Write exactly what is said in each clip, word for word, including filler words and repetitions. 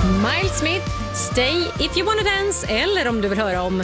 Miles Smith, Stay If You Wanna Dance, eller om du vill höra om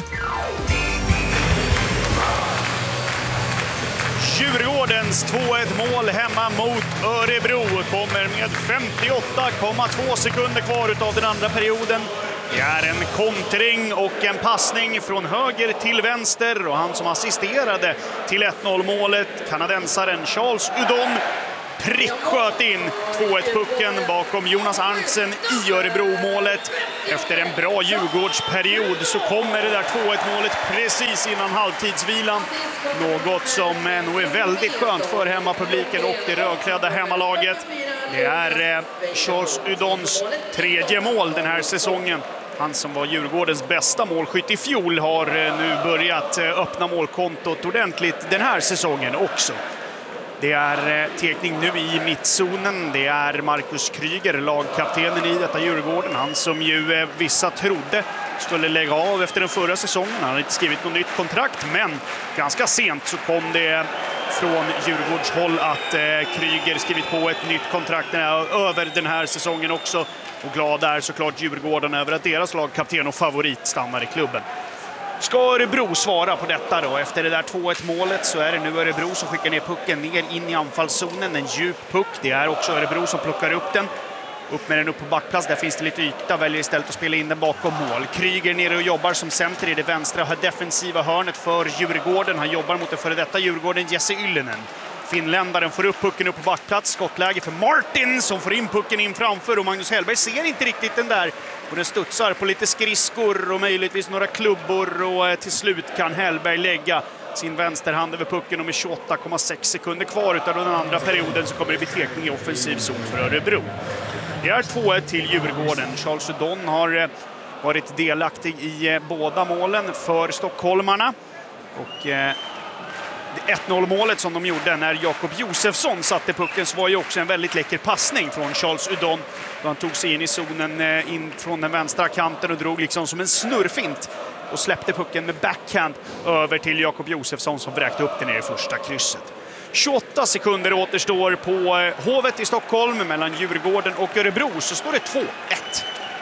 Djurgårdens två ett mål hemma mot Örebro kommer med femtioåtta komma två sekunder kvar av den andra perioden. Det är en kontring och en passning från höger till vänster, och han som assisterade till ett noll-målet, kanadensaren Charles Udon, pricksköt in två ett-pucken bakom Jonas Arntzen i Örebro-målet. Efter en bra Djurgårdsperiod så kommer det där två ett-målet precis innan halvtidsvilan. Något som nog är väldigt skönt för hemmapubliken och det rödklädda hemmalaget. Det är Charles Udons tredje mål den här säsongen. Han som var Djurgårdens bästa målskytt i fjol har nu börjat öppna målkontot ordentligt den här säsongen också. Det är tekning nu i mittzonen. Det är Marcus Kryger, lagkaptenen i detta Djurgården. Han som ju vissa trodde skulle lägga av efter den förra säsongen. Han har inte skrivit något nytt kontrakt, men ganska sent så kom det från Djurgårds håll att Kryger skrivit på ett nytt kontrakt över den här säsongen också. Och glad är såklart Djurgården över att deras lagkapten och favorit stannar i klubben. Ska Örebro svara på detta då? Efter det där två ett-målet så är det nu Örebro som skickar ner pucken ner in i anfallszonen. En djup puck. Det är också Örebro som plockar upp den. Upp med den upp på backplats. Där finns det lite yta. Väljer istället att spela in den bakom mål. Kryger ner och jobbar som center i det vänstra defensiva hörnet för Djurgården. Han jobbar mot det före detta Djurgården, Jesse Yllinen. Finländaren får upp pucken upp på backplats. Skottläge för Martin som får in pucken in framför. Och Magnus Hellberg ser inte riktigt den där. Och den studsar på lite skridskor och möjligtvis några klubbor. Och till slut kan Hellberg lägga sin vänsterhand över pucken. Och med tjugoåtta komma sex sekunder kvar utav den andra perioden så kommer det bli tekning i offensiv zon för Örebro. Det är två ett till Djurgården. Charles Udon har varit delaktig i båda målen för stockholmarna. Och ett noll-målet som de gjorde när Jakob Josefsson satte pucken så var ju också en väldigt läcker passning från Charles Udon. Då han tog sig in i zonen in från den vänstra kanten och drog liksom som en snurrfint och släppte pucken med backhand över till Jakob Josefsson som vräkte upp den ner i första krysset. tjugoåtta sekunder återstår på Hovet i Stockholm mellan Djurgården och Örebro, så står det två ett.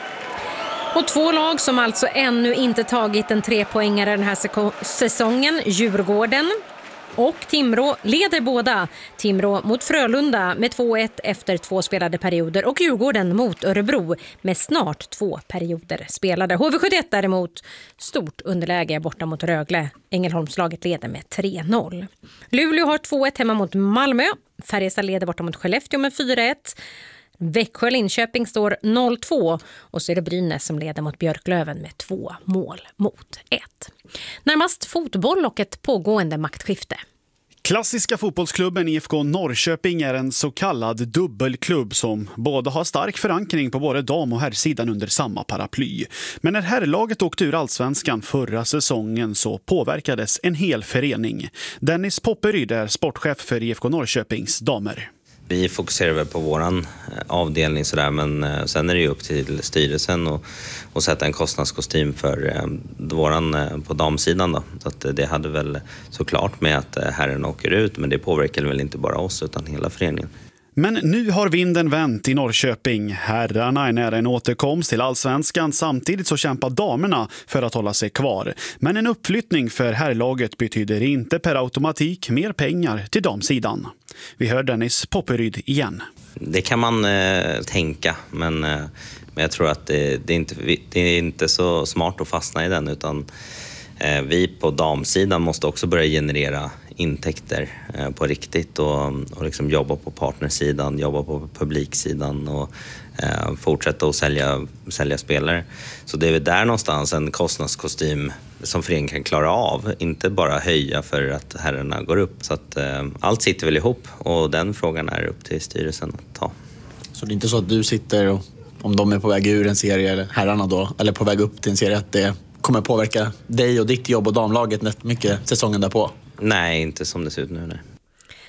Och två lag som alltså ännu inte tagit en trepoängare den här säsongen, Djurgården och Timrå, leder båda. Timrå mot Frölunda med två ett efter två spelade perioder och Djurgården mot Örebro med snart två perioder spelade. H V sjuttioett däremot stort underläge borta mot Rögle. Ängelholmslaget leder med tre noll. Luleå har två ett hemma mot Malmö. Färjestad leder borta mot Skellefteå med fyra ett. Växjö-Linköping står noll två och så är det Brynäs som leder mot Björklöven med två mål mot ett. Närmast fotboll och ett pågående maktskifte. Klassiska fotbollsklubben I F K Norrköping är en så kallad dubbelklubb som både har stark förankring på både dam- och herrsidan under samma paraply. Men när herrlaget åkte ur allsvenskan förra säsongen så påverkades en hel förening. Dennis Popperyd är sportchef för I F K Norrköpings damer. Vi fokuserar väl på våran avdelning sådär, men sen är det ju upp till styrelsen och, och sätta en kostnadskostym för eh, våran eh, på damsidan då. Så att det hade väl såklart med att eh, herren åker ut, men det påverkar väl inte bara oss utan hela föreningen. Men nu har vinden vänt i Norrköping. Herrarna är nära en återkomst till allsvenskan, samtidigt så kämpar damerna för att hålla sig kvar. Men en uppflyttning för herrlaget betyder inte per automatik mer pengar till damsidan. Vi hör Dennis Popperyd igen. Det kan man eh, tänka, men, eh, men jag tror att det, det, är inte, det är inte så smart att fastna i den, utan eh, vi på damsidan måste också börja generera intäkter eh, på riktigt och, och liksom jobba på partnersidan, jobba på publiksidan och eh, fortsätta att sälja, sälja spelare. Så det är väl där någonstans en kostnadskostym som föreningen kan klara av, inte bara höja för att herrarna går upp. Så att eh, allt sitter väl ihop och den frågan är upp till styrelsen att ta. Så det är inte så att du sitter och om de är på väg ur en serie, eller herrarna då, eller på väg upp till en serie, att det kommer påverka dig och ditt jobb och damlaget mycket säsongen därpå? Nej, inte som det ser ut nu. Nej.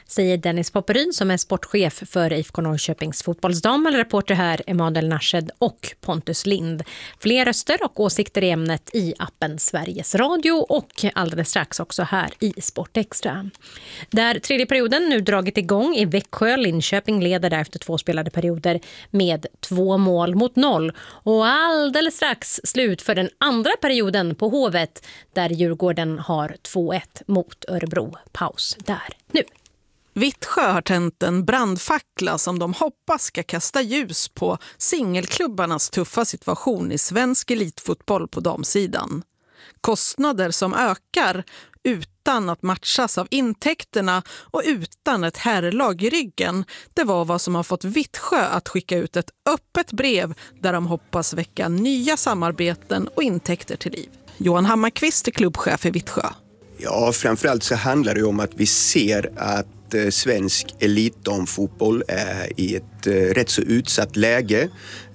säger Dennis Popperyn som är sportchef för I F K Norrköpings fotbollsdam. Eller reporter här Emanuel Narshed och Pontus Lind. Fler röster och åsikter i ämnet i appen Sveriges Radio och alldeles strax också här i Sportextra. Där tredje perioden nu dragit igång i Växjö. Linköping leder där efter två spelade perioder med två mål mot noll. Och alldeles strax slut för den andra perioden på Hovet där Djurgården har två ett mot Örebro. Paus där nu. Vittsjö har tänt en brandfackla som de hoppas ska kasta ljus på singelklubbarnas tuffa situation i svensk elitfotboll på damsidan. Kostnader som ökar utan att matchas av intäkterna och utan ett herrlag i ryggen. Det var vad som har fått Vittsjö att skicka ut ett öppet brev där de hoppas väcka nya samarbeten och intäkter till liv. Johan Hammarkvist är klubbchef i Vittsjö. Ja, framförallt så handlar det om att vi ser att svensk elitdamfotboll är i ett rätt så utsatt läge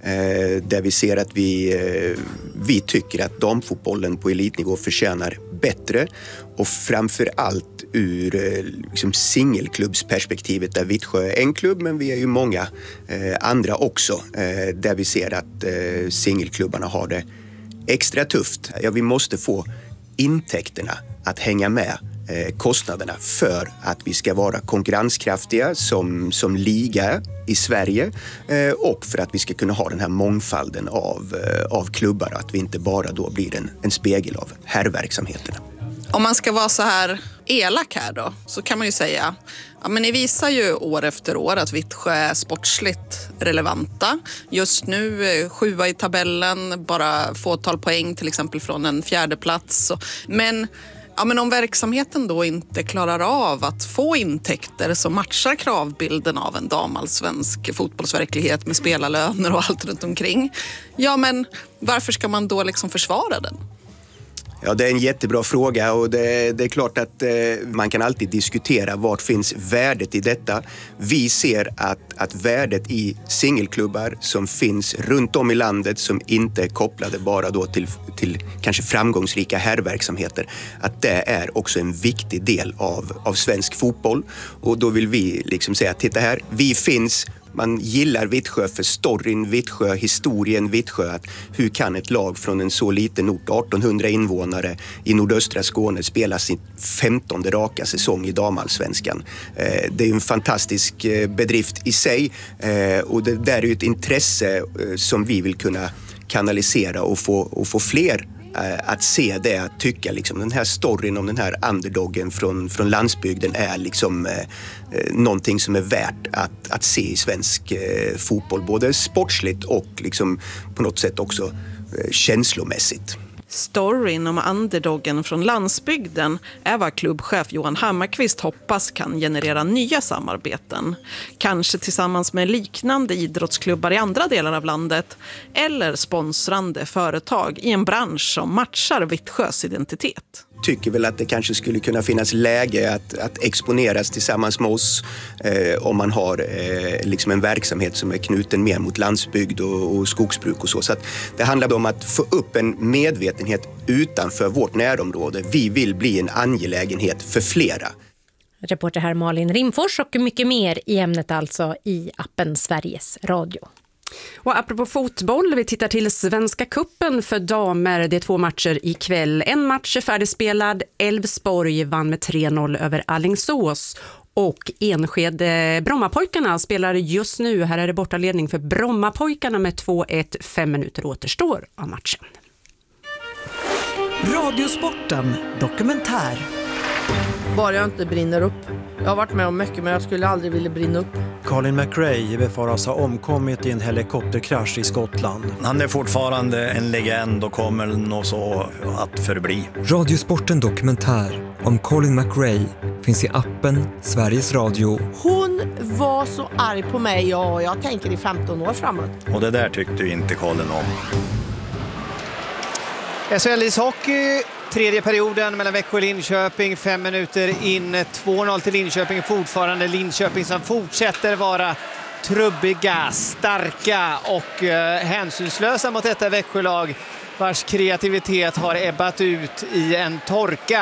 där vi ser att vi, vi tycker att damfotbollen på elitnivå förtjänar bättre och framförallt ur liksom singelklubbsperspektivet där Vittsjö är en klubb men vi är ju många andra också där vi ser att singelklubbarna har det extra tufft. Ja, vi måste få intäkterna att hänga med kostnaderna för att vi ska vara konkurrenskraftiga som, som liga i Sverige och för att vi ska kunna ha den här mångfalden av, av klubbar, att vi inte bara då blir en, en spegel av herrverksamheterna. Om man ska vara så här elak här då, så kan man ju säga, ja men ni visar ju år efter år att Vittsjö är sportsligt relevanta. Just nu sjua i tabellen, bara fåtal poäng till exempel från en fjärde plats. Men Ja, men om verksamheten då inte klarar av att få intäkter som matchar kravbilden av en damallsvensk fotbollsverklighet med spelarlöner och allt runt omkring, ja men varför ska man då liksom försvara den? Ja, det är en jättebra fråga och det, det är klart att eh, man kan alltid diskutera vart finns värdet i detta. Vi ser att, att värdet i singelklubbar som finns runt om i landet som inte är kopplade bara då till, till kanske framgångsrika herrverksamheter, att det är också en viktig del av, av svensk fotboll. Och då vill vi liksom säga, titta här, vi finns. Man gillar Vittsjö för storyn Vittsjö, historien Vittsjö. Att hur kan ett lag från en så liten ort, artonhundra invånare i nordöstra Skåne, spela sin femtonde raka säsong i damallsvenskan? Det är en fantastisk bedrift i sig och det där är ju ett intresse som vi vill kunna kanalisera och få, och få fler att se det, att tycka liksom den här storyn om den här underdoggen från, från landsbygden är liksom eh, någonting som är värt att, att se i svensk eh, fotboll, både sportsligt och liksom på något sätt också eh, känslomässigt. Storyn om underdoggen från landsbygden är vad klubbchef Johan Hammarkvist hoppas kan generera nya samarbeten. Kanske tillsammans med liknande idrottsklubbar i andra delar av landet eller sponsrande företag i en bransch som matchar Vittsjös identitet. Tycker väl att det kanske skulle kunna finnas läge att, att exponeras tillsammans med oss eh, om man har eh, liksom en verksamhet som är knuten mer mot landsbygd och, och skogsbruk och så. Så att det handlar om att få upp en medvetenhet utanför vårt närområde. Vi vill bli en angelägenhet för flera. Reporter här Malin Rimfors och mycket mer i ämnet alltså i appen Sveriges Radio. Och apropå fotboll, vi tittar till Svenska cupen för damer. Det är två matcher ikväll. En match är färdigspelad. Elfsborg vann med tre noll över Alingsås. Och Enskede Brommapojkarna spelar just nu. Här är det bortaledning för Brommapojkarna med två ett. Fem minuter återstår av matchen. Radiosporten dokumentär. Bara jag inte brinner upp. Jag har varit med om mycket men jag skulle aldrig vilja brinna upp. Colin McRae befaras ha omkommit i en helikopterkrasch i Skottland. Han är fortfarande en legend och kommer nog så att förbli. Radiosporten dokumentär om Colin McRae finns i appen Sveriges Radio. Hon var så arg på mig och jag tänker i femton år framåt. Och det där tyckte ju inte Colin om. S H L-ishockey, tredje perioden mellan Växjö och Linköping, fem minuter in, två noll till Linköping, fortfarande Linköping som fortsätter vara trubbiga, starka och eh, hänsynslösa mot detta Växjölag vars kreativitet har ebbat ut i en torka.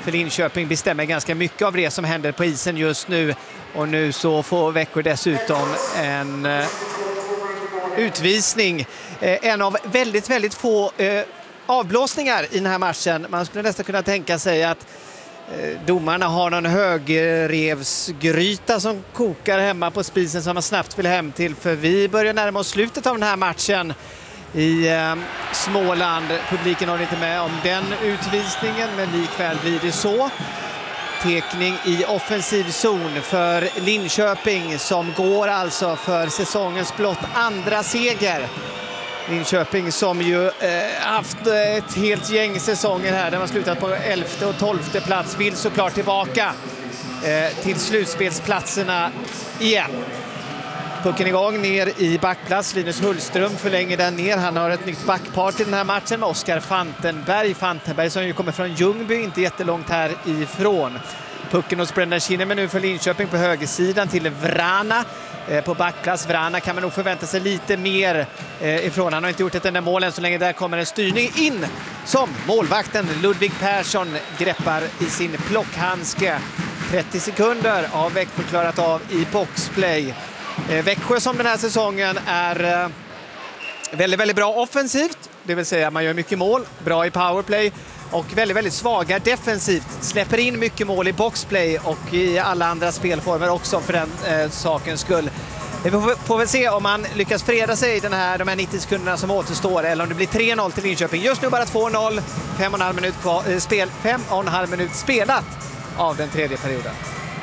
för Linköping bestämmer ganska mycket av det som händer på isen just nu. Och nu så får Växjö dessutom en eh, utvisning. Eh, en av väldigt, väldigt få eh, avblåsningar i den här matchen. Man skulle nästan kunna tänka sig att eh, domarna har någon högrevsgryta som kokar hemma på spisen som man snabbt vill hem till. För vi börjar närma oss slutet av den här matchen i eh, Småland. Publiken har inte med om den utvisningen, men likväl blir det så. Tekning i offensiv zon för Linköping som går alltså för säsongens blott andra seger. Linköping som ju eh, haft ett helt gäng säsonger här. Den har slutat på elfte och tolfte plats. Vill såklart tillbaka eh, till slutspelsplatserna igen. Pucken igång ner i backplats. Linus Hullström förlänger den ner. Han har ett nytt backpar till den här matchen med Oskar Fantenberg. Fantenberg som ju kommer från Ljungby, inte jättelångt härifrån. Pucken hos Brendan Kinnaman nu för Linköping på högersidan till Vrana. Eh, på backplats. Vrana kan man nog förvänta sig lite mer eh, ifrån. Han har inte gjort ett enda mål än så länge. Där kommer en styrning in som målvakten Ludvig Persson greppar i sin plockhandske. trettio sekunder av Växjö klarat av i boxplay. Eh, Växjö som den här säsongen är eh, väldigt, väldigt bra offensivt. Det vill säga man gör mycket mål, bra i powerplay och väldigt, väldigt svaga defensivt. Släpper in mycket mål i boxplay och i alla andra spelformer också för den eh, sakens skull. Vi får, får väl se om man lyckas freda sig den här, de här nittio sekunderna som återstår eller om det blir tre noll till Linköping. Just nu bara två noll, fem och en halv minut, kvar, eh, spel, fem och en halv minut spelat av den tredje perioden.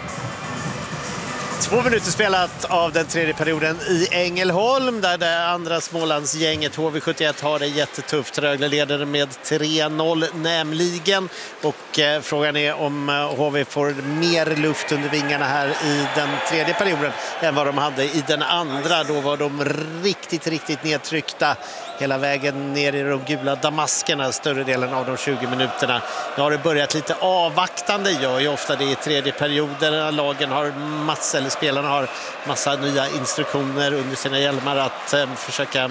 Två minuter spelat av den tredje perioden i Ängelholm där det andra Smålandsgänget H V sjuttioett har det jättetufft. Rögle leder med tre noll nämligen och eh, frågan är om eh, H V får mer luft under vingarna här i den tredje perioden än vad de hade i den andra. Då var de riktigt, riktigt nedtryckta hela vägen ner i de gula damaskerna större delen av de tjugo minuterna. Nu har det börjat lite avvaktande, gör ju ofta det i tredje perioden. Lagen har massa, eller spelarna har massa nya instruktioner under sina hjälmar att eh, försöka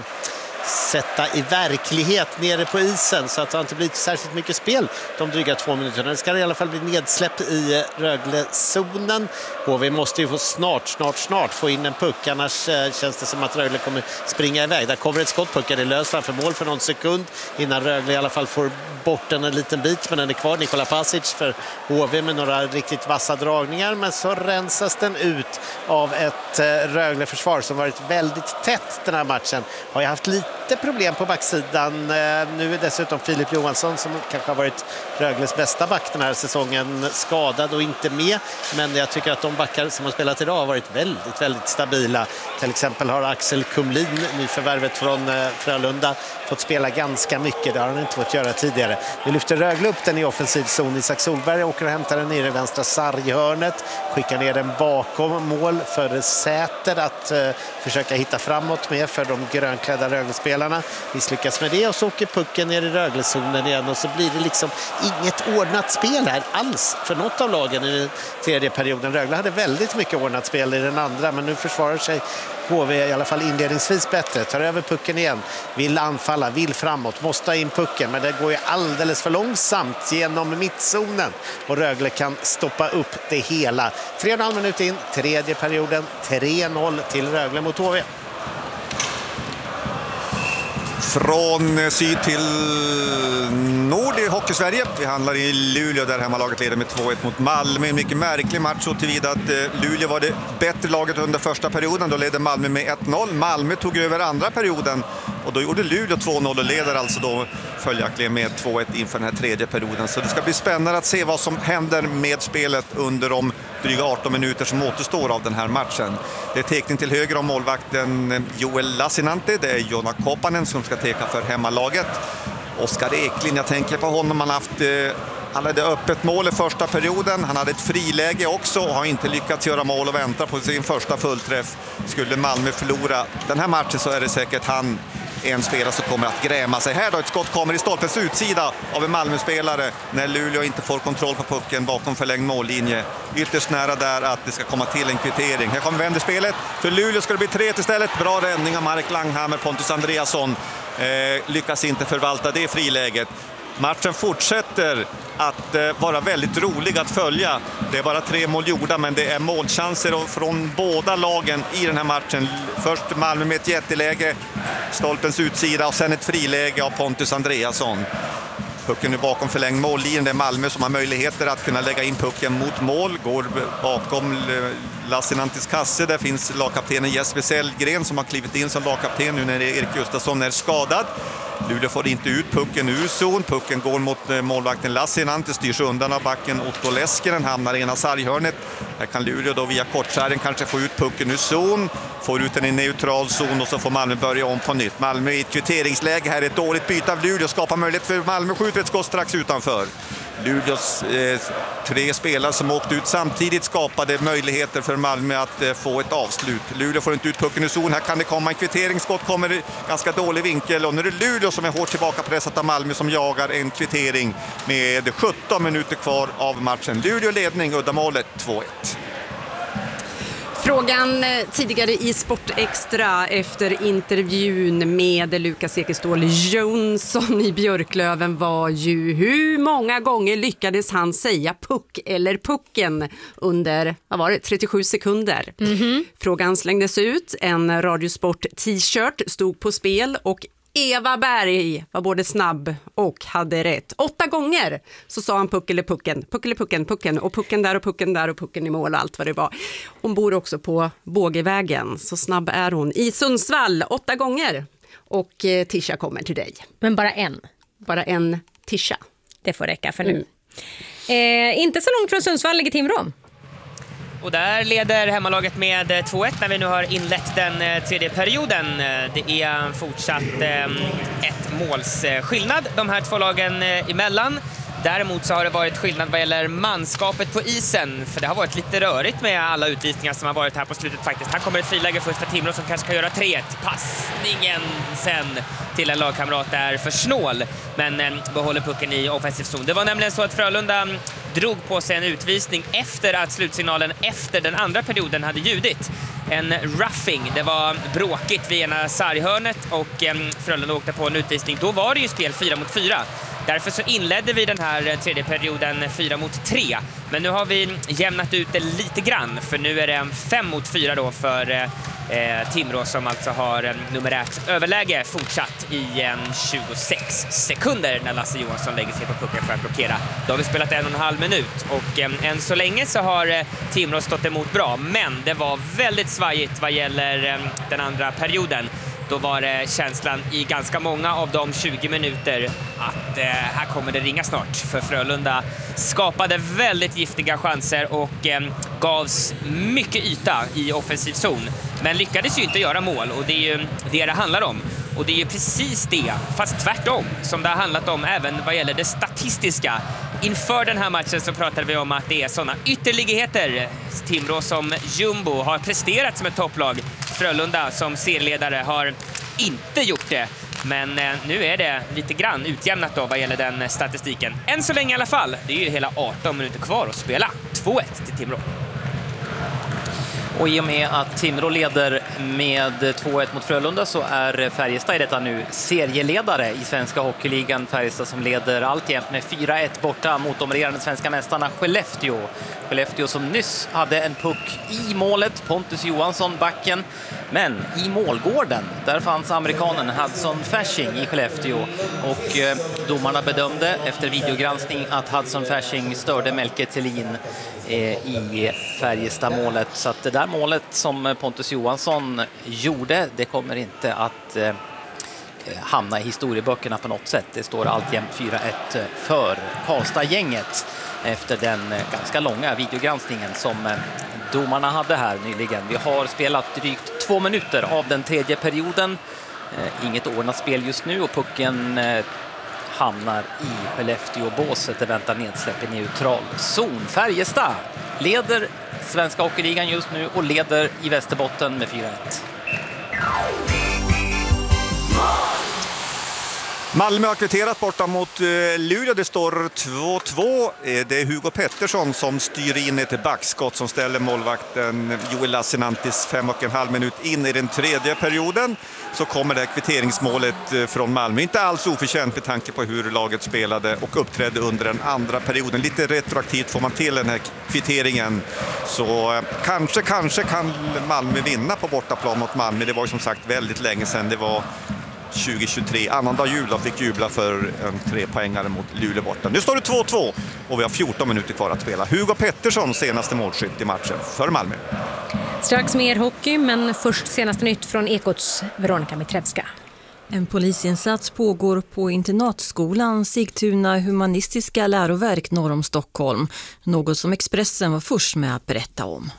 sätta i verklighet nere på isen så att det inte blir särskilt mycket spel de dryga två minuterna. Det ska i alla fall bli nedsläpp i Rögle-zonen. H V måste ju få snart, snart, snart få in en puck. Annars eh, känns det som att Rögle kommer springa iväg. Där kommer ett skott, pucken är lös framför mål för någon sekund innan Rögle i alla fall får bort den en liten bit, men den är kvar. Nikola Pasic för H V med några riktigt vassa dragningar, men så rensas den ut av ett eh, Rögle-försvar som varit väldigt tätt den här matchen. Har ju haft lite problem på backsidan. Nu är dessutom Filip Johansson, som kanske har varit Rögles bästa back den här säsongen, skadad och inte med. Men jag tycker att de backar som har spelat idag har varit väldigt, väldigt stabila. Till exempel har Axel Kumlin, nyförvärvet från Frölunda, fått spela ganska mycket. Det har han inte fått göra tidigare. Nu lyfter Rögle upp den i offensiv zon. Isak Solberg åker och hämtar den ner i vänstra sarghörnet. Skickar ner den bakom mål för Säter att uh, försöka hitta framåt med för de grönklädda Rögle-spelarna. Misslyckas med det och så åker pucken ner i Rögle-zonen igen och så blir det liksom inget ordnat spel här alls för något av lagen i den tredje perioden. Rögle hade väldigt mycket ordnat spel i den andra, men nu försvarar sig H V i alla fall inledningsvis bättre. Tar över pucken igen, vill anfalla, vill framåt, måste ha in pucken, men det går ju alldeles för långsamt genom mittzonen och Rögle kan stoppa upp det hela. Tre och en halv minut in, tredje perioden, tre noll till Rögle mot H V. Från syd till nord i Hockey-Sverige. Vi handlar i Luleå där hemmalaget leder med två ett mot Malmö. En mycket märklig match så tillvida att Luleå var det bättre laget under första perioden. Då ledde Malmö med ett noll. Malmö tog över andra perioden och då gjorde Luleå två noll och leder alltså då följaktligen med två ett inför den här tredje perioden. Så det ska bli spännande att se vad som händer med spelet under de dryga arton minuter som återstår av den här matchen. Det är tekning till höger om målvakten Joel Lassinantti. Det är Jonna Koppanen som ska teka för hemmalaget. Oskar Eklind, jag tänker på honom. Han, haft, eh, han hade öppet mål i första perioden. Han hade ett friläge också och har inte lyckats göra mål och väntar på sin första fullträff. Skulle Malmö förlora den här matchen så är det säkert han, en spelare som kommer att gräma sig. Här då ett skott kommer i stolpens utsida av en Malmö-spelare när Luleå inte får kontroll på pucken bakom förlängd mållinje. Ytterst nära där att det ska komma till en kvittering. Här kommer vänder spelet. För Luleå ska det bli tre istället. Bra räddning av Mark Langhammer. Pontus Andreasson eh, lyckas inte förvalta det friläget. Matchen fortsätter att eh, vara väldigt rolig att följa. Det är bara tre mål gjorda, men det är målchanser från båda lagen i den här matchen. Först Malmö med ett jätteläge, stolpens utsida, och sen ett friläge av Pontus Andreasson. Pucken är bakom förlängd mållinjen. Det är Malmö som har möjligheter att kunna lägga in pucken mot mål. Går bakom Lassinantis kasse. Där finns lagkaptenen Jesper Sellgren som har klivit in som lagkapten nu när Erik Gustafsson är skadad. Luleå får inte ut pucken ur zon. Pucken går mot målvakten Lassinantis, styrs undan av backen Otto Leskinen, hamnar i ena sarghörnet. Här kan Luleå då via kortsären kanske få ut pucken ur zon, får ut den i neutral zon, och så får Malmö börja om på nytt. Malmö i ett kvitteringsläge här, ett dåligt byte av Luleå skapar möjlighet för Malmö, skjuter ett skott strax utanför. Luleås eh, tre spelare som åkte ut samtidigt skapade möjligheter för Malmö att eh, få ett avslut. Luleå får inte ut pucken i zon. Här kan det komma en kvitteringsskott, kommer i ganska dålig vinkel, och nu är det Luleå som är hårt tillbakapressat av Malmö som jagar en kvittering med sjutton minuter kvar av matchen. Luleå ledning, uddamålet två ett. Frågan tidigare i Sportextra efter intervjun med Lukas Ekeståhl Jonsson i Björklöven var ju hur många gånger lyckades han säga puck eller pucken under, vad var det, trettiosju sekunder. Mm-hmm. Frågan slängdes ut, en Radiosport t-shirt stod på spel och Eva Berg var både snabb och hade rätt. Åtta gånger så sa han puck eller pucken, puck eller pucken, pucken och pucken där och pucken där och pucken i mål och allt vad det var. Hon bor också på Bågevägen, så snabb är hon. I Sundsvall, åtta gånger. Och eh, Tisha kommer till dig. Men bara en? Bara en Tisha. Det får räcka för nu. Mm. Eh, inte så långt från Sundsvall ligger Timrå. Och där leder hemmalaget med två ett när vi nu har inlett den tredje perioden. Det är fortsatt ett målsskillnad de här två lagen emellan. Däremot så har det varit skillnad vad gäller manskapet på isen. För det har varit lite rörigt med alla utvisningar som har varit här på slutet faktiskt. Här kommer ett friläge först för Timrå som kanske kan göra tre ett. Passningen sen till en lagkamrat är för snål. Men eh, behåller pucken i offensiv zon. Det var nämligen så att Frölunda drog på sig en utvisning efter att slutsignalen efter den andra perioden hade ljudit. En roughing. Det var bråkigt vid ena sarghörnet och eh, Frölunda åkte på en utvisning. Då var det ju spel fyra mot fyra. Därför så inledde vi den här tredje perioden fyra mot tre. Men nu har vi jämnat ut det lite grann. För nu är det en fem mot fyra då för eh, Timrå som alltså har en numerärt överläge fortsatt i en tjugosex sekunder när Lasse Johansson lägger sig på pucken för att blockera. Då har vi spelat en och en halv minut och eh, än så länge så har eh, Timrå stått emot bra. Men det var väldigt svajigt vad gäller eh, den andra perioden. Då var det känslan i ganska många av de tjugo minuter att eh, här kommer det ringa snart. För Frölunda skapade väldigt giftiga chanser och eh, gavs mycket yta i offensiv zon. Men lyckades ju inte göra mål och det är ju det det handlar om. Och det är ju precis det, fast tvärtom, som det har handlat om även vad gäller det statistiska. Inför den här matchen så pratade vi om att det är sådana ytterligheter. Timrå som jumbo har presterat som ett topplag. Frölunda som serieledare har inte gjort det. Men eh, nu är det lite grann utjämnat då vad gäller den statistiken. Än så länge i alla fall. Det är ju hela arton minuter kvar att spela. två ett till Timrå. Och i och med att Timrå leder med två ett mot Frölunda så är Färjestad i detta nu serieledare i svenska hockeyligan. Färjestad som leder alltjämt med fyra ett borta mot de regerande svenska mästarna Skellefteå. Skellefteå som nyss hade en puck i målet, Pontus Johansson, backen. Men i målgården, där fanns amerikanen Hudson Fasching i Skellefteå. Och eh, domarna bedömde efter videogranskning att Hudson Fasching störde Melke Thelin eh, i Färjestad-målet. Så att det där målet som Pontus Johansson gjorde, det kommer inte att eh, hamna i historieböckerna på något sätt. Det står alltjämt fyra ett för Karlstad-gänget efter den ganska långa videogranskningen som domarna hade här nyligen. Vi har spelat drygt två minuter av den tredje perioden. Inget ordnat spel just nu och pucken hamnar i Skellefteå-båset. Det väntar nedsläpp i neutral zon. Färjestad leder svenska hockeyligan just nu och leder i Västerbotten med fyra ett. Malmö har kvitterat borta mot Luleå. Det står två två. Det är Hugo Pettersson som styr in ett backskott som ställer målvakten Joel Lassinantis fem och en halv minut in i den tredje perioden. Så kommer det kvitteringsmålet från Malmö. Inte alls oförtjänt med tanke på hur laget spelade och uppträdde under den andra perioden. Lite retroaktivt får man till den här kvitteringen. Så kanske, kanske kan Malmö vinna på bortaplan mot Malmö. Det var ju som sagt väldigt länge sedan. Det var tjugo tjugotre. Annandag jul fick jubla för en trepoängare mot Luleå borta. Nu står det två två och vi har fjorton minuter kvar att spela. Hugo Pettersson senaste målskytt i matchen för Malmö. Strax mer hockey, men först senaste nytt från Ekots Veronica Mitrevska. En polisinsats pågår på internatskolan Sigtuna humanistiska läroverk norr om Stockholm. Något som Expressen var först med att berätta om.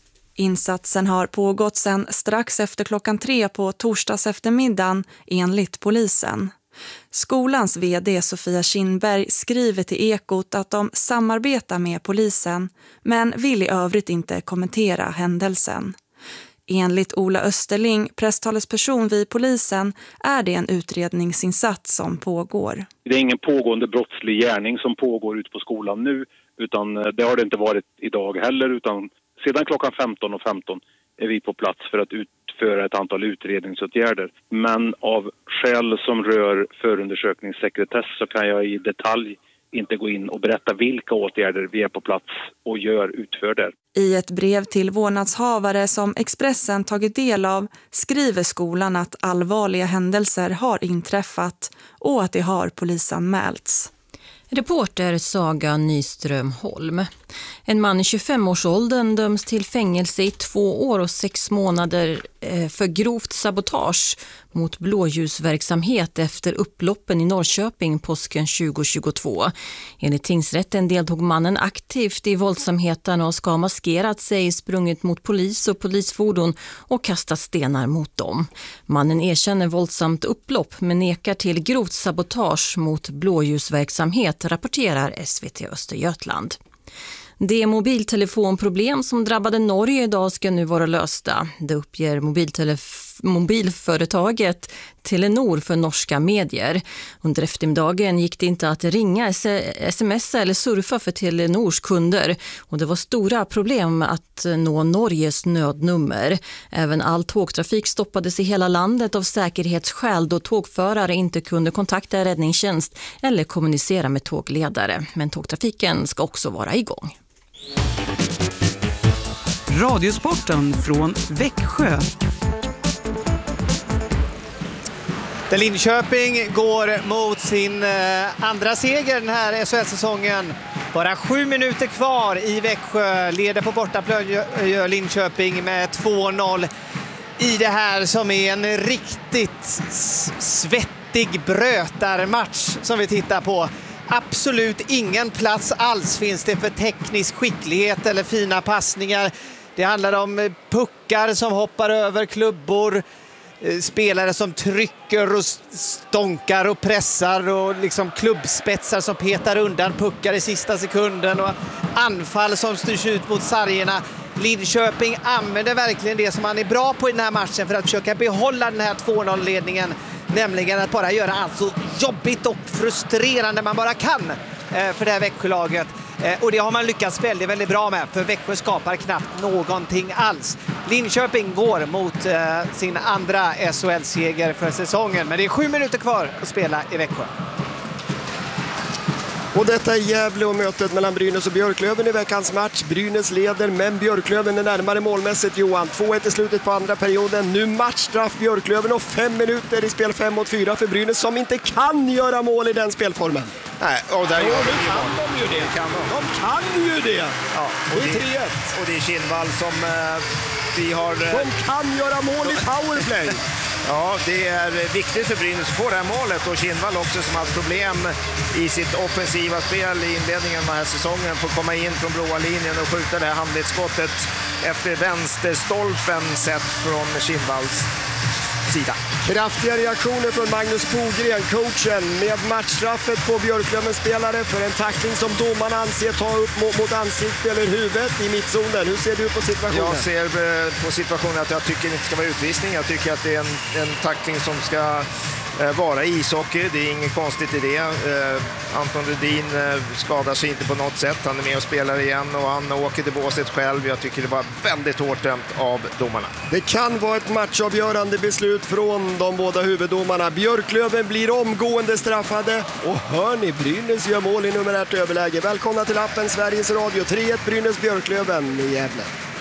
Insatsen har pågått sedan strax efter klockan tre på torsdags eftermiddagen enligt polisen. Skolans vd Sofia Kindberg skriver till Ekot att de samarbetar med polisen men vill i övrigt inte kommentera händelsen. Enligt Ola Österling, presstalesperson vid polisen, är det en utredningsinsats som pågår. Det är ingen pågående brottslig gärning som pågår ute på skolan nu, utan det har det inte varit idag heller, utan sedan klockan femton och femton är vi på plats för att utföra ett antal utredningsåtgärder. Men av skäl som rör förundersökningssekretess så kan jag i detalj inte gå in och berätta vilka åtgärder vi är på plats och gör utför där. I ett brev till vårdnadshavare som Expressen tagit del av skriver skolan att allvarliga händelser har inträffat och att det har polisanmälts. Reporter Saga Nyström Holm. En man i tjugofem-årsåldern döms till fängelse i två år och sex månader för grovt sabotage mot blåljusverksamhet efter upploppen i Norrköping påsken tjugo tjugotvå. Enligt tingsrätten deltog mannen aktivt i våldsamheten och ska ha maskerat sig, sprungit mot polis och polisfordon och kastat stenar mot dem. Mannen erkänner våldsamt upplopp men nekar till grovt sabotage mot blåljusverksamhet, rapporterar S V T Östergötland. De mobiltelefonproblem som drabbade Norge idag ska nu vara lösta. Det uppger mobiltelef- mobilföretaget Telenor för norska medier. Under eftermiddagen gick det inte att ringa, smsa eller surfa för Telenors kunder. Och det var stora problem att nå Norges nödnummer. Även all tågtrafik stoppades i hela landet av säkerhetsskäl då tågförare inte kunde kontakta räddningstjänst eller kommunicera med tågledare. Men tågtrafiken ska också vara igång. Radiosporten från Växjö. Där Linköping går mot sin andra seger den här S H L-säsongen. Bara sju minuter kvar i Växjö. Leder på bortaplan gör Linköping med två noll i det här som är en riktigt svettig brötarmatch som vi tittar på. Absolut ingen plats alls finns det för teknisk skicklighet eller fina passningar. Det handlar om puckar som hoppar över klubbor, spelare som trycker och stonkar och pressar och liksom klubbspetsar som petar undan puckar i sista sekunden och anfall som styrs ut mot sargerna. Linköping använder verkligen det som man är bra på i den här matchen för att försöka behålla den här två noll-ledningen. Nämligen att bara göra allt så jobbigt och frustrerande man bara kan för det här Växjölaget. Och det har man lyckats väldigt, väldigt bra med. För Växjö skapar knappt någonting alls. Linköping går mot eh, sin andra S H L-seger för säsongen. Men det är sju minuter kvar att spela i Växjö. Och detta är Gävle och mötet mellan Brynäs och Björklöven i veckans match. Brynäs leder, men Björklöven är närmare målmässigt, Johan. två ett i slutet på andra perioden. Nu matchstraff Björklöven och fem minuter i spel fem mot fyra för Brynäs som inte kan göra mål i den spelformen. Nej, och där jo, gör de kan de ju det. det kan de. de kan ju det. Ja, och det är tre ett. Och det är Kindvall som eh, vi har... Eh, de kan göra mål i powerplay. Ja, det är viktigt för Brynäs att få det här målet och Kindvall också som har haft problem i sitt offensiva spel i inledningen av den här säsongen får komma in från blåa linjen och skjuta det här handledsskottet efter vänsterstolpen sett från Kindvalls sida. Kraftiga reaktioner från Magnus Bogren, coachen, med matchstraffet på Björklövens spelare för en tackling som domarna anser ta upp mot ansikte eller huvudet i mittzonen. Hur ser du på situationen? Jag ser på situationen att jag tycker det inte ska vara utvisning. Jag tycker att det är en, en tackling som ska vara ishockey. Det är inget konstigt i det. Anton Rudin skadar sig inte på något sätt. Han är med och spelar igen och han åker till båset själv. Jag tycker det var väldigt hårt dömt av domarna. Det kan vara ett matchavgörande beslut från de båda huvuddomarna. Björklöven blir omgående straffade och hör ni, Brynäs gör mål i numerärt överläge. Välkomna till appen Sveriges Radio. tre ett Brynäs Björklöven i Gävle.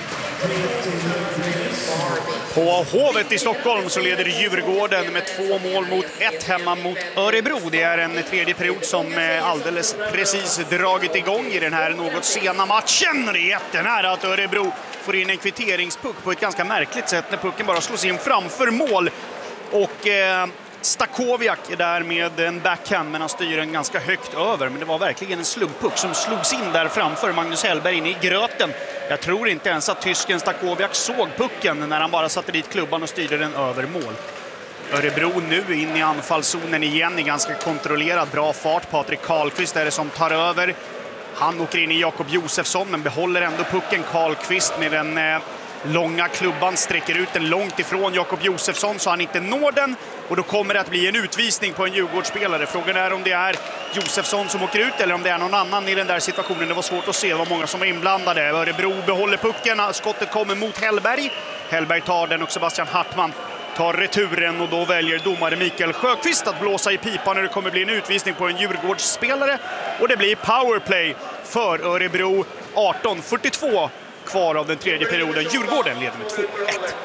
På Hovet i Stockholm så leder Djurgården med två mål mot ett hemma mot Örebro. Det är en tredje period som alldeles precis dragit igång i den här något sena matchen. Det är jättenära att Örebro får in en kvitteringspuck på ett ganska märkligt sätt när pucken bara slås in framför mål. Och eh, Stakowiak är där med en backhand, men han styr den ganska högt över. Men det var verkligen en slumppuck som slogs in där framför Magnus Hellberg in i gröten. Jag tror inte ens att tysken Stakowiak såg pucken när han bara satte dit klubban och styrde den över mål. Örebro nu in i anfallszonen igen i ganska kontrollerad, bra fart. Patrik Karlqvist är det som tar över. Han åker in i Jakob Josefsson men behåller ändå pucken. Karlqvist med den eh, långa klubban sträcker ut den långt ifrån Jakob Josefsson så han inte når den. Och då kommer det att bli en utvisning på en Djurgårdsspelare. Frågan är om det är Josefsson som åker ut eller om det är någon annan i den där situationen. Det var svårt att se, det var många som var inblandade. Örebro behåller pucken, skottet kommer mot Hellberg. Hellberg tar den och Sebastian Hartman tar returen och då väljer domare Mikael Sjöqvist att blåsa i pipan när det kommer bli en utvisning på en Djurgårdsspelare. Och det blir powerplay för Örebro. arton fyrtiotvå kvar av den tredje perioden. Djurgården leder med två ett.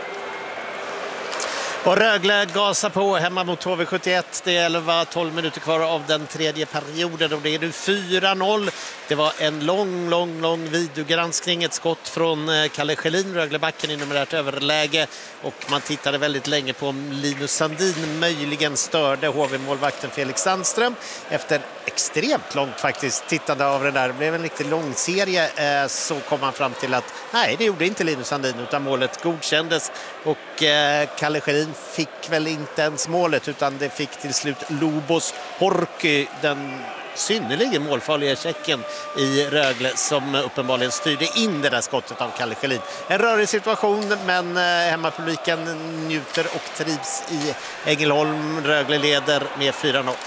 Och Rögle gasar på hemma mot H V sjuttioett. Det är elva tolv minuter kvar av den tredje perioden och det är nu fyra noll. Det var en lång, lång, lång videogranskning. Ett skott från Kalle Schelin, Röglebacken i numerärt överläge. Och man tittade väldigt länge på om Linus Sandin möjligen störde H V-målvakten Felix Sandström. Efter extremt långt faktiskt tittande av det där. Det blev en riktigt lång serie så kom man fram till att nej, det gjorde inte Linus Sandin utan målet godkändes. Och Kalle Schelin fick väl inte ens målet utan det fick till slut Lobos Horky, den synnerligen målfarliga tjecken i Rögle som uppenbarligen styrde in det där skottet av Kalle Schelin. En rörig situation men hemmapubliken njuter och trivs i Ängelholm. Rögle leder med fyra noll.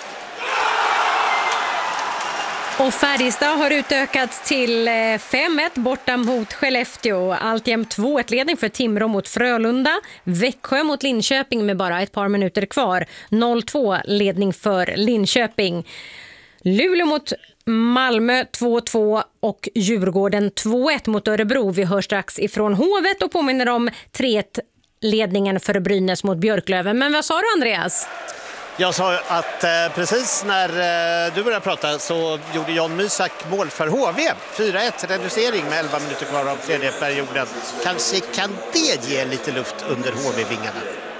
Och Färjestad har utökats till fem ett borta mot Skellefteå. Alltjämt två ett ledning för Timrå mot Frölunda. Växjö mot Linköping med bara ett par minuter kvar. noll två ledning för Linköping. Luleå mot Malmö två två och Djurgården två ett mot Örebro. Vi hör strax ifrån Hovet och påminner om tre ett ledningen för Brynäs mot Björklöven. Men vad sa du, Andreas? Jag sa att eh, precis när eh, du började prata så gjorde Jan Mysak mål för H V. fyra ett reducering med elva minuter kvar av tredje perioden. Kanske kan det ge lite luft under H V-vingarna.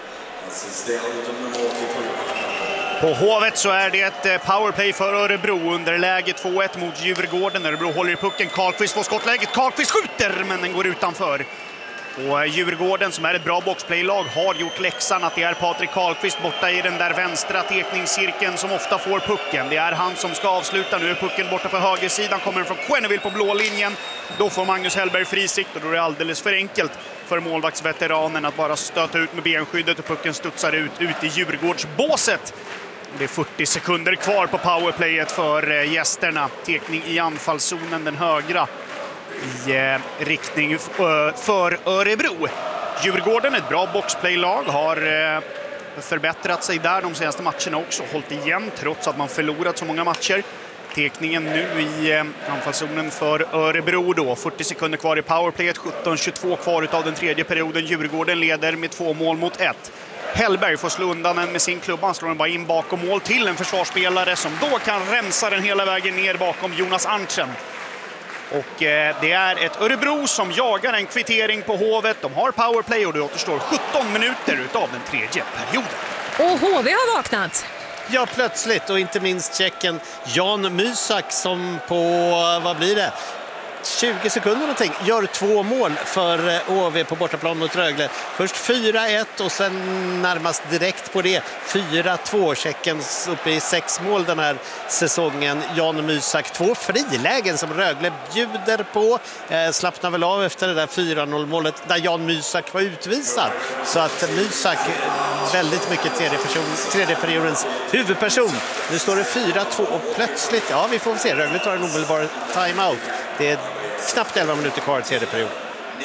På Hovet så är det ett powerplay för Örebro under läge två ett mot Djurgården. Örebro håller i pucken, Karlqvist får skottläget, Karlqvist skjuter men den går utanför. Och Djurgården som är ett bra boxplaylag har gjort läxan att det är Patrik Karlqvist borta i den där vänstra tekningscirkeln som ofta får pucken. Det är han som ska avsluta. Nu är pucken borta på högersidan, kommer den från Quenneville på blå linjen. Då får Magnus Hellberg frisikt och då är det alldeles för enkelt för målvaktsveteranen att bara stöta ut med benskyddet och pucken studsar ut, ut i Djurgårdsbåset. Det är fyrtio sekunder kvar på powerplayet för gästerna. Tekning i anfallszonen, den högra i eh, riktning för Örebro. Djurgården, ett bra boxplaylag, har eh, förbättrat sig där de senaste matcherna också. Hållit igen trots att man förlorat så många matcher. Tekningen nu i eh, anfallszonen för Örebro då. fyrtio sekunder kvar i powerplayet, sjutton tjugotvå kvar av den tredje perioden. Djurgården leder med två mål mot ett. Hellberg får slå undan den med sin klubba. Han slår den bara in bakom mål till en försvarsspelare som då kan rensa den hela vägen ner bakom Jonas Arntzen. Och eh, det är ett Örebro som jagar en kvittering på Hovet. De har powerplay och det återstår sjutton minuter utav den tredje perioden. Och H V har vaknat. Ja, plötsligt och inte minst tjecken Jan Mysak som på, vad blir det? tjugo sekunder någonting gör två mål för Å V på bortaplan mot Rögle. Först fyra ett och sen närmast direkt på det fyra två. Tjeckens uppe i sex mål den här säsongen. Jan Mysak, två frilägen som Rögle bjuder på. Eh, slappnar väl av efter det där fyra noll målet där Jan Mysak var utvisad. Så att Mysak väldigt mycket tredje, person, tredje periodens huvudperson. Nu står det fyra två och plötsligt, ja vi får se, Rögle tar en omedelbar timeout. Det är knappt elva minuter kvar i tredje period.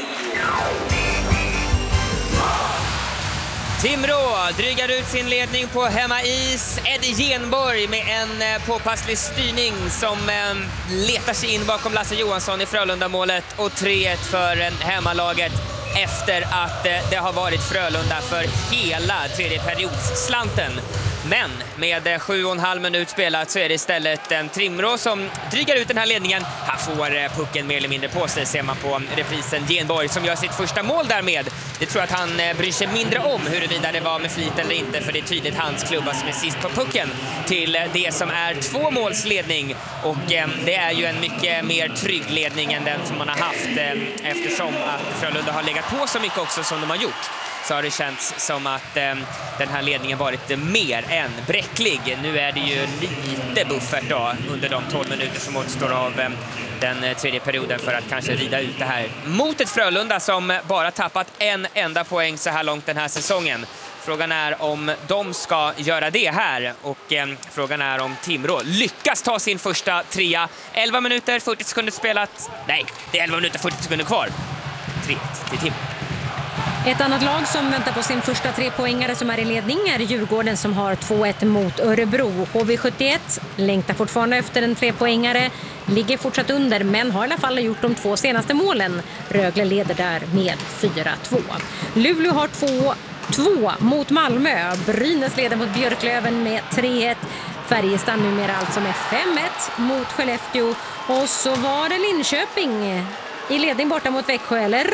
Timrå drygar ut sin ledning på hemmais. Eddie Genborg med en påpasslig styrning som letar sig in bakom Lasse Johansson i Frölunda-målet. Och tre ett för hemmalaget efter att det har varit Frölunda för hela tredje periodsslanten. Men med sju och en halv minut spelat så är det istället en Timrå som drygar ut den här ledningen. Han får pucken mer eller mindre på sig, ser man på reprisen. Genborg som gör sitt första mål därmed. Det tror jag att han bryr sig mindre om huruvida det var med flit eller inte, för det är tydligt hans klubba som är sist på pucken till det som är två målsledning. Och det är ju en mycket mer trygg ledning än den som man har haft, eftersom att Frölunda har legat på så mycket också som de har gjort. Så har det känts som att eh, den här ledningen varit mer än bräcklig. Nu är det ju lite buffert då under de tolv minuter som återstår av eh, den tredje perioden för att kanske rida ut det här mot ett Frölunda som bara tappat en enda poäng så här långt den här säsongen. Frågan är om de ska göra det här och eh, frågan är om Timrå lyckas ta sin första trea. elva minuter, fyrtio sekunder spelat. Nej, det är elva minuter, fyrtio sekunder kvar. tre ett till Timrå. Ett annat lag som väntar på sin första trepoängare som är i ledning är Djurgården som har två ett mot Örebro. H V sjuttioett längtar fortfarande efter en trepoängare, ligger fortsatt under men har i alla fall gjort de två senaste målen. Rögle leder där med fyra två. Luleå har två två mot Malmö. Brynäs leder mot Björklöven med tre ett. Färjestad numera alltså med fem ett mot Skellefteå. Och så var det Linköping i ledning borta mot Växjö, eller?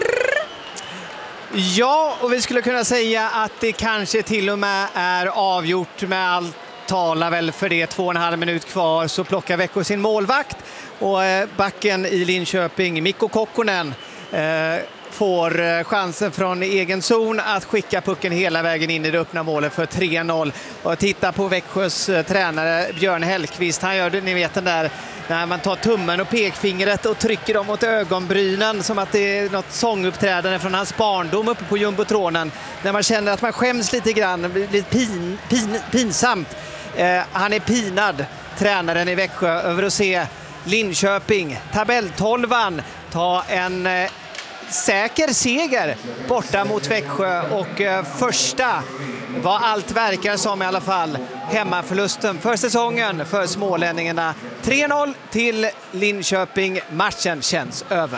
Ja, och vi skulle kunna säga att det kanske till och med är avgjort med allt talar väl för det. Två och en halv minut kvar så plockar Växjö sin målvakt och backen i Linköping, Mikko Kokkonen, eh, får chansen från egen zon att skicka pucken hela vägen in i det öppna målet för tre noll. Och titta på Växjös tränare Björn Hellqvist, han gör det, ni vet den där när man tar tummen och pekfingret och trycker dem mot ögonbrynen som att det är något sånguppträdande från hans barndom uppe på jumbotronen. När man känner att man skäms lite grann, blir lite pin, pin, pinsamt. Eh, han är pinad, tränaren i Växjö, över att se Linköping, tabelltolvan, ta en eh, säker seger borta mot Växjö och eh, första, vad allt verkar som i alla fall, hemmaförlusten för säsongen för smålänningarna. tre noll till Linköping. Matchen känns över.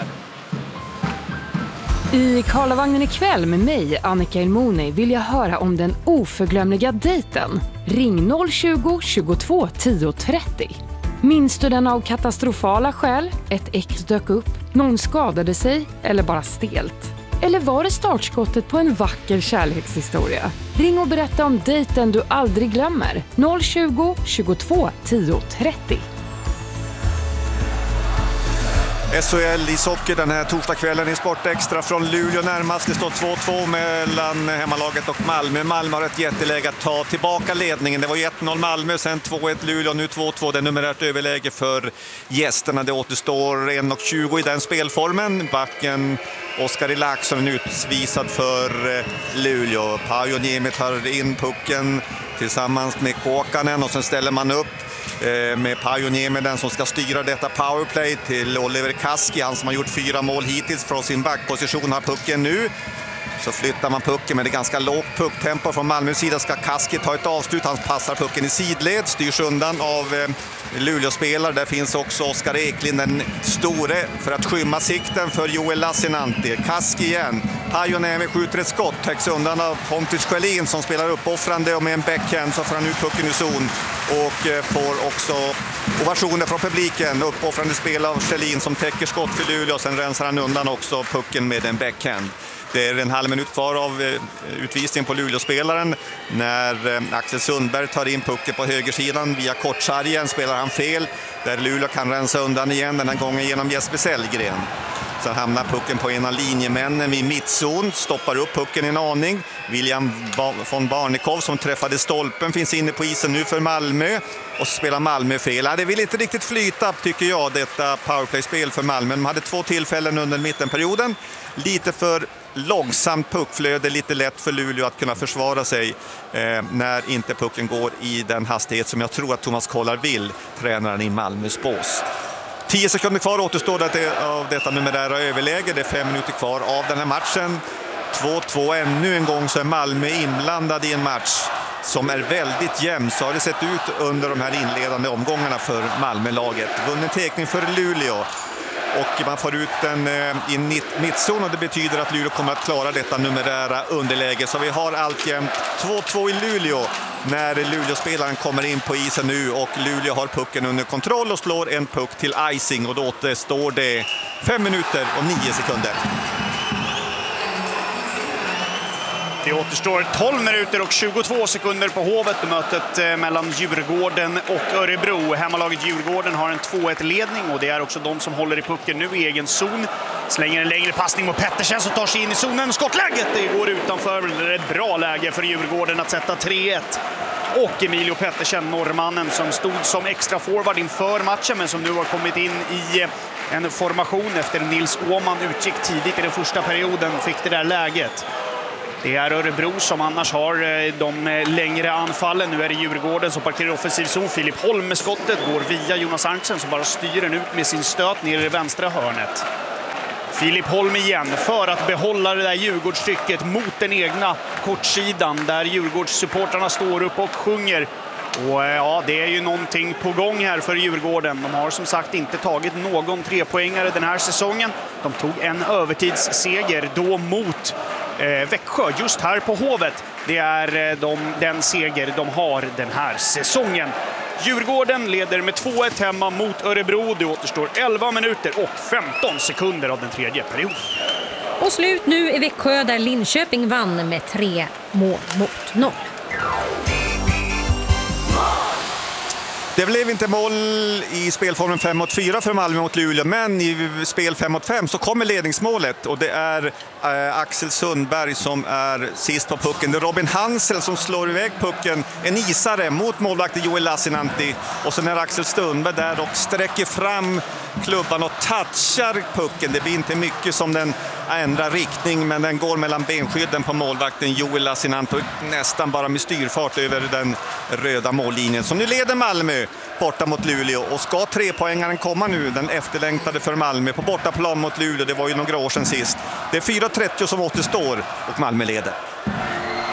I Karlavagnen ikväll med mig, Annika Ilmoni, vill jag höra om den oförglömliga dejten. Ring noll tjugo, tjugotvå, tio, trettio. Minns du den av katastrofala skäl? Ett ex dök upp, någon skadade sig eller bara stelt? Eller var det startskottet på en vacker kärlekshistoria? Ring och berätta om dejten du aldrig glömmer. noll tjugo, tjugotvå, tio, trettio. S H L i socker den här torsdagskvällen i Sport Extra från Luleå närmast. Det står två två mellan hemmalaget och Malmö. Malmö har ett jätteläge att ta tillbaka ledningen. Det var ett noll Malmö, sen två ett Luleå, nu två två. Det är numerärt överläge för gästerna. Det återstår en tjugo i den spelformen. Backen Oskar Ilaksson är utvisad för Luleå. Pajoniemi tar in pucken tillsammans med Kåkanen och sen ställer man upp med Pajoniemi, den som ska styra detta powerplay, till Oliver Kaski, han som har gjort fyra mål hittills från sin backposition, har pucken nu. Så flyttar man pucken med det ganska lågt pucktempo från Malmös sida. Ska Kaski ta ett avslut, han passar pucken i sidled, styrs undan av eh, Luleå-spelare. Där finns också Oskar Eklind, den store, för att skymma sikten för Joel Lassinantti. Kaski igen, Pajoniemi skjuter ett skott, täcks undan av Pontus Sjölin som spelar uppoffrande, och med en backhand så får han ut pucken i zon och eh, får också ovationer från publiken. Uppoffrande spel av Sjölin som täcker skott för Luleå, sen rensar han undan också pucken med en backhand. Det är en halv minut kvar av eh, utvisningen på Luleå-spelaren när eh, Axel Sundberg tar in pucken på högersidan via kortsargen. Spelar han fel där Luleå kan rensa undan igen, den här gången genom Jesper Sellgren. Sen hamnar pucken på en av linjemännen vid mittzon, stoppar upp pucken en aning. William von Barnekow som träffade stolpen finns inne på isen nu för Malmö. Och så spelar Malmö fel. Det vill inte riktigt flyta, tycker jag, detta powerplay-spel för Malmö. De hade två tillfällen under mittenperioden. Lite för långsamt puckflöde, lite lätt för Luleå att kunna försvara sig eh, när inte pucken går i den hastighet som jag tror att Thomas Kollar vill, tränaren i Malmös bås. Tio sekunder kvar återstår det av detta numerära överläge. Det är fem minuter kvar av den här matchen. två två ännu en gång, så är Malmö inblandad i en match som är väldigt jämn. Så har det sett ut under de här inledande omgångarna för Malmö-laget. Vunnen tekning för Luleå. Och man får ut den i mittzon och det betyder att Luleå kommer att klara detta numerära underläge. Så vi har alltjämt två två i Luleå när Luleå-spelaren kommer in på isen nu och Luleå har pucken under kontroll och slår en puck till icing och då återstår det fem minuter och nio sekunder. Det återstår tolv minuter och tjugotvå sekunder på Hovet i mötet mellan Djurgården och Örebro. Hemmalaget Djurgården har en två ett-ledning och det är också de som håller i pucken nu i egen zon. Slänger en längre passning mot Pettersen som tar sig in i zonen. Skottläget det går utanför. Det är ett bra läge för Djurgården att sätta tre ett. Och Emilio Pettersen, norrmannen som stod som extra forward inför matchen men som nu har kommit in i en formation efter Nils Åman utgick tidigt i den första perioden, fick det där läget. Det är Örebro som annars har de längre anfallen. Nu är det Djurgården som parkerar offensiv zon. Filip Holm med skottet går via Jonas Arntzen som bara styr den ut med sin stöt ner i det vänstra hörnet. Filip Holm igen för att behålla det där Djurgårdstrycket mot den egna kortsidan där Djurgårdssupportrarna står upp och sjunger. Och ja, det är ju någonting på gång här för Djurgården. De har som sagt inte tagit någon trepoängare den här säsongen. De tog en övertidsseger då mot eh, Växjö just här på Hovet. Det är eh, de, den seger de har den här säsongen. Djurgården leder med två ett hemma mot Örebro. Det återstår elva minuter och femton sekunder av den tredje perioden. Och slut nu i Växjö där Linköping vann med tre mål mot noll. Det blev inte mål i spelformen fem mot fyra för Malmö mot Luleå, men i spel fem mot fem så kommer ledningsmålet och det är eh, Axel Sundberg som är sist på pucken. Det är Robin Hansel som slår iväg pucken, en isare mot målvakten Joel Lassinantti och sen är Axel Sundberg där och sträcker fram klubban och touchar pucken. Det blir inte mycket som den ändrar riktning, men den går mellan benskydden på målvakten Joel Lassinantti nästan bara med styrfart över den röda mållinjen. Så nu leder Malmö borta mot Luleå och ska trepoängaren komma nu, den efterlängtade för Malmö på bortaplan mot Luleå. Det var ju några år sedan sist. Det är fyra trettio som återstår och Malmö leder.